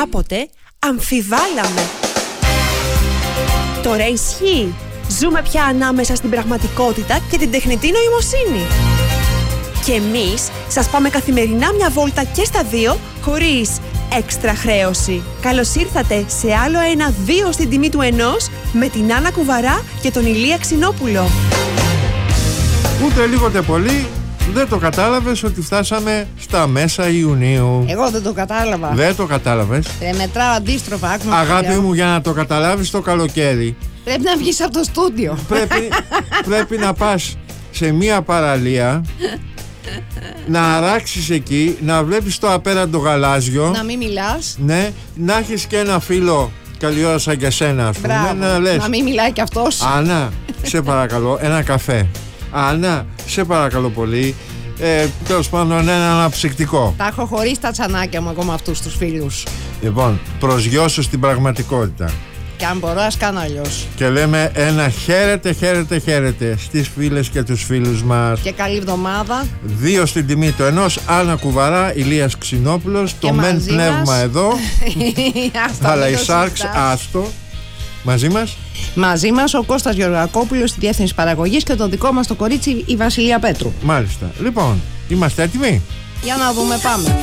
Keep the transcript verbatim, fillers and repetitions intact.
κάποτε αμφιβάλαμε. Τώρα ισχύει. Ζούμε πια ανάμεσα στην πραγματικότητα και την τεχνητή νοημοσύνη. Και εμείς σας πάμε καθημερινά μια βόλτα και στα δύο, χωρίς έξτρα χρέωση. Καλώς ήρθατε σε άλλο ένα δύο στην τιμή του ενός, με την Άννα Κουβαρά και τον Ηλία Ξινόπουλο. Ούτε λίγο ούτε πολύ δεν το κατάλαβες ότι φτάσαμε στα μέσα Ιουνίου. Εγώ δεν το κατάλαβα. Δεν το κατάλαβες. Ε, μετράω αντίστροφα. Άκουμα, Αγάπη μου, για να το καταλάβεις το καλοκαίρι πρέπει να βγεις από το στούντιο. Πρέπει, πρέπει να πας σε μία παραλία, να αράξεις εκεί, να βλέπεις το απέραντο γαλάζιο, Να μην μιλάς. ναι, να έχεις και ένα φίλο καλή ώρα σαν και σένα, ας πούμε. Μπράβο. Να λες, Να μην μιλάει κι αυτός. Άννα, σε παρακαλώ, ένα καφέ. Άννα, σε παρακαλώ πολύ. Ε, τέλος πάντων, ένα αναψυκτικό. Τα έχω χωρίσει τα τσανάκια μου ακόμα αυτούς τους φίλους. Λοιπόν, προσγειώσω στην πραγματικότητα. Και αν μπορώ, ας κάνω αλλιώς. Και λέμε ένα χαίρετε, χαίρετε, χαίρετε στις φίλες και τους φίλους μας. Και καλή εβδομάδα. Δύο στην τιμή του ενός, Άννα Κουβαρά, Ηλίας Ξινόπουλος. Το μεν μαζί πνεύμα μας. εδώ, Άστα, αλλά μην η το Σάρξ συζητάς. άστο. Μαζί μας. Μαζί μας ο Κώστας Γεωργακόπουλος στη Διεύθυνση Παραγωγής και το δικό μας το κορίτσι η Βασιλεία Πέτρου. Μάλιστα. Λοιπόν, είμαστε έτοιμοι. Για να δούμε, πάμε.